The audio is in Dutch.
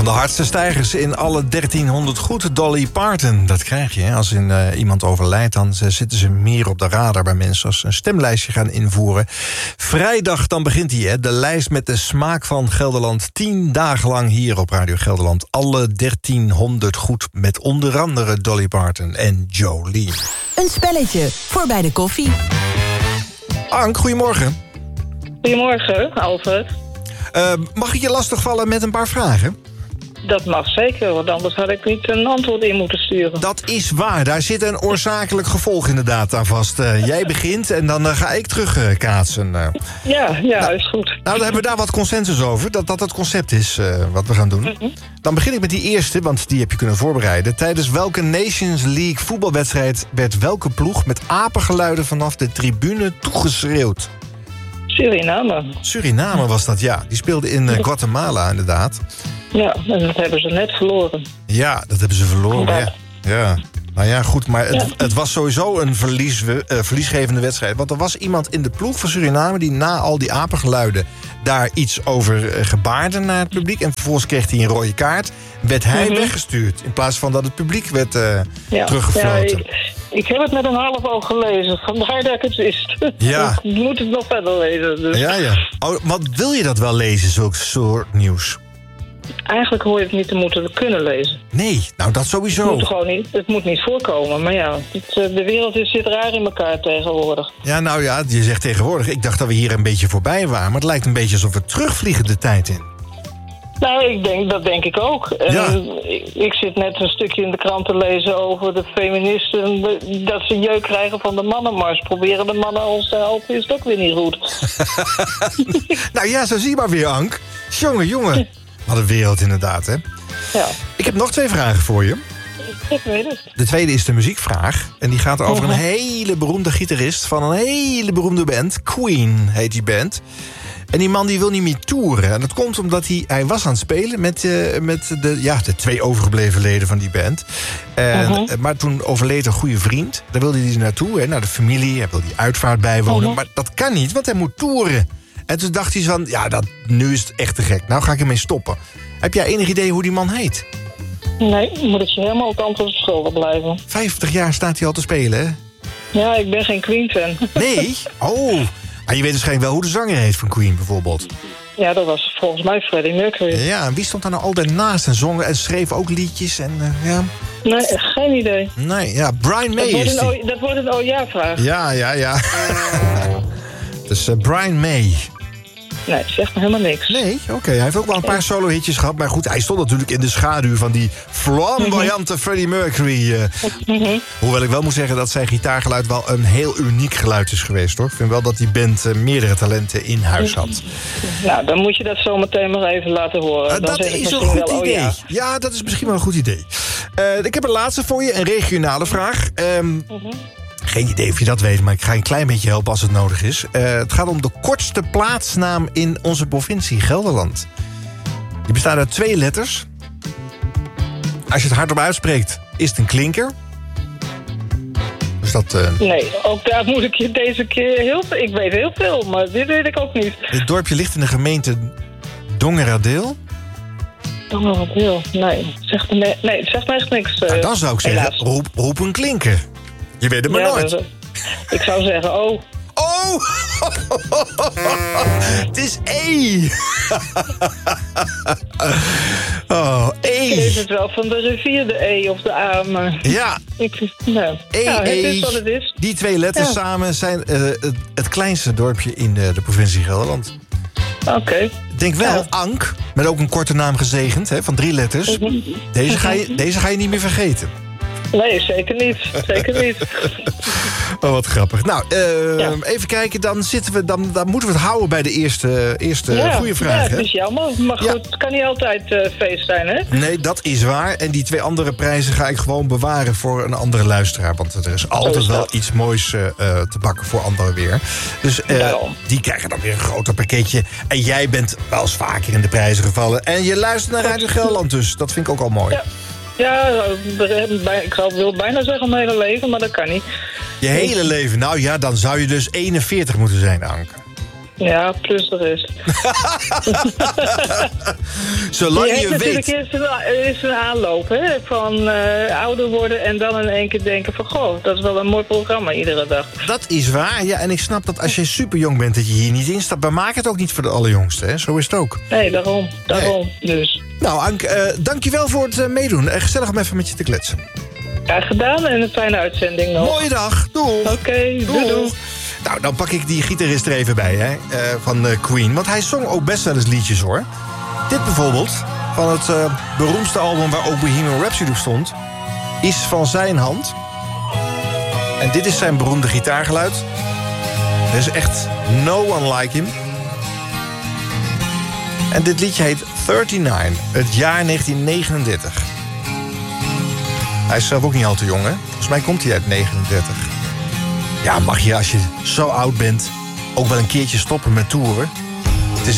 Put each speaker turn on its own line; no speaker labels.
de hardste stijgers in alle 1300 goed. Dolly Parton, dat krijg je. Als iemand overlijdt, dan zitten ze meer op de radar bij mensen als ze een stemlijstje gaan invoeren. Vrijdag, dan begint hij, de lijst met de smaak van Gelderland. 10 dagen lang hier op Radio Gelderland. Alle 1300 goed, met onder andere Dolly Parton en Jolene.
Een spelletje voor bij de koffie.
Ank, goedemorgen.
Goedemorgen, Alfred.
Mag ik je lastigvallen met een paar vragen?
Dat mag zeker, want anders had ik niet een antwoord in moeten sturen.
Dat is waar, daar zit een oorzakelijk gevolg inderdaad aan vast. Jij begint en dan ga ik terugkaatsen.
Ja, is goed.
Nou, dan hebben we daar wat consensus over, dat het concept is wat we gaan doen.
Mm-hmm.
Dan begin ik met die eerste, want die heb je kunnen voorbereiden. Tijdens welke Nations League voetbalwedstrijd werd welke ploeg met apengeluiden vanaf de tribune toegeschreeuwd? Suriname was dat, ja. Die speelde in Guatemala, inderdaad.
Ja, en dat hebben ze net verloren.
Ja, dat hebben ze verloren, ja. Nou ja, goed, maar het was sowieso een verliesgevende wedstrijd. Want er was iemand in de ploeg van Suriname die na al die apengeluiden daar iets over gebaarde naar het publiek. En vervolgens kreeg hij een rode kaart. Werd hij weggestuurd in plaats van dat het publiek werd teruggefloten.
Ja, ik heb het met een half oog gelezen. Vandaar dat ik het wist.
Ja.
Ik moet het nog verder lezen. Dus.
Ja. Oh, wat wil je dat wel lezen, zulk soort nieuws?
Eigenlijk hoor je het niet te moeten kunnen lezen.
Nee, nou dat sowieso.
Het moet niet voorkomen. Maar ja, de wereld zit raar in elkaar tegenwoordig.
Ja, nou ja, je zegt tegenwoordig. Ik dacht dat we hier een beetje voorbij waren. Maar het lijkt een beetje alsof we terugvliegen de tijd in.
Nou, dat denk ik ook. En
ja.
Ik zit net een stukje in de krant te lezen over de feministen. Dat ze jeuk krijgen van de mannenmars. Proberen de mannen ons te helpen, is het ook weer niet goed.
Nou ja, zo zie je maar weer, Ank. Jongen. Wat een wereld inderdaad, hè?
Ja.
Ik heb nog 2 vragen voor je.
Ik weet het.
De tweede is de muziekvraag. En die gaat over een hele beroemde gitarist van een hele beroemde band. Queen heet die band. En die man die wil niet meer toeren. En dat komt omdat hij was aan het spelen met de 2 overgebleven leden van die band. Maar toen overleed een goede vriend. Daar wilde hij naartoe, naar de familie. Hij wil die uitvaart bijwonen. Maar dat kan niet, want hij moet toeren. En toen dacht hij van, nu is het echt te gek. Nou ga ik ermee stoppen. Heb jij enig idee hoe die man heet?
Nee, moet ik je helemaal op antwoord schuldig blijven.
50 jaar staat hij al te spelen, hè?
Ja, ik ben geen Queen-fan.
Nee? Oh. Maar je weet waarschijnlijk wel hoe de zanger heet van Queen, bijvoorbeeld.
Ja, dat was volgens mij Freddie Mercury.
Ja, en wie stond daar nou altijd naast en zong en schreef ook liedjes en ja...
Nee, geen idee.
Nee, ja, Brian May is die.
Dat wordt een ja-vraag.
Ja. Dus Brian May.
Nee, zegt me helemaal niks.
Nee, oké. Hij heeft ook wel een paar solo-hitjes gehad. Maar goed, hij stond natuurlijk in de schaduw van die flamboyante Freddie Mercury. Hoewel ik wel moet zeggen dat zijn gitaargeluid wel een heel uniek geluid is geweest, hoor. Ik vind wel dat die band meerdere talenten in huis had.
Nou, dan moet je dat zo meteen maar even laten horen.
Dat is een goed idee. Ja, dat is misschien wel een goed idee. Ik heb een laatste voor je, een regionale vraag. Geen idee of je dat weet, maar ik ga je een klein beetje helpen als het nodig is. Het gaat om de kortste plaatsnaam in onze provincie Gelderland. Die bestaat uit 2 letters. Als je het hardop uitspreekt, is het een klinker. Dus dat...
Nee, ook daar moet ik je deze keer ik weet heel veel, maar dit weet ik ook niet.
Dit dorpje ligt in de gemeente Dongeradeel.
Dongeradeel? Nee, het zegt me echt niks.
Nou, dan zou ik zeggen, roep een klinker. Je weet het maar nooit.
Ik zou zeggen, oh.
Het is E. E.
Ik weet het wel van de rivier, de E of de A, maar... Ja. Het is wat het is.
Die 2 letters samen zijn het kleinste dorpje in de provincie Gelderland.
Oké.
Denk wel, Ank, met ook een korte naam gezegend, van 3 letters. Deze ga je niet meer vergeten.
Nee, zeker niet. Zeker niet.
Oh, wat grappig. Nou, even kijken, dan moeten we het houden bij de eerste goede vraag.
Ja, het is jammer. Maar goed, het kan niet altijd feest zijn, hè?
Nee, dat is waar. En die 2 andere prijzen ga ik gewoon bewaren voor een andere luisteraar. Want er is altijd wel iets moois te bakken voor anderen weer. Dus die krijgen dan weer een groter pakketje. En jij bent wel eens vaker in de prijzen gevallen. En je luistert naar Radio Gelderland, dus dat vind ik ook al mooi.
Ja, ik wil bijna zeggen mijn hele leven, maar dat kan niet.
Je hele leven? Nou ja, dan zou je dus 41 moeten zijn, Anke.
Ja, plus de rest.
Zolang
Die heeft
je
natuurlijk
weet...
eerst een aanloop, hè? Van ouder worden en dan in één keer denken van... goh, dat is wel een mooi programma iedere dag.
Dat is waar, ja. En ik snap dat als je super jong bent, dat je hier niet in staat. Maar maak het ook niet voor de allerjongste, hè. Zo is het ook.
Nee, daarom. Dus.
Nou, Ank, dankjewel voor het meedoen. Gezellig om even met je te kletsen.
Graag gedaan en een fijne uitzending nog.
Mooie dag. Doeg.
Oké, doei.
Nou, dan pak ik die gitarist er even bij, hè, van Queen. Want hij zong ook best wel eens liedjes, hoor. Dit bijvoorbeeld, van het beroemdste album waar ook Bohemian Rhapsody op stond... is van zijn hand. En dit is zijn beroemde gitaargeluid. Er is echt no one like him. En dit liedje heet 39, het jaar 1939. Hij is zelf ook niet al te jong, hè? Volgens mij komt hij uit 39. Ja, mag je als je zo oud bent ook wel een keertje stoppen met toeren?